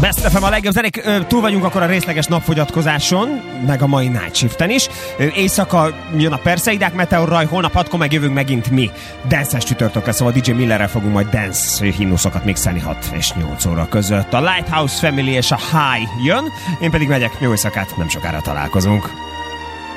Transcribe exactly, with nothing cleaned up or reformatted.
Best ef em a legjobb zenék, túl vagyunk akkor a részleges napfogyatkozáson, meg a mai Night Shiften is. Éjszaka jön a Perseidák meteorraj, holnap hatkor megjövünk megint mi. Dance-es csütörtök lesz, szóval dé dzsé Millerrel fogunk majd dance himnuszokat mixelni hat és nyolc óra között. A Lighthouse Family és a High jön, én pedig megyek, jó éjszakát, nem sokára találkozunk.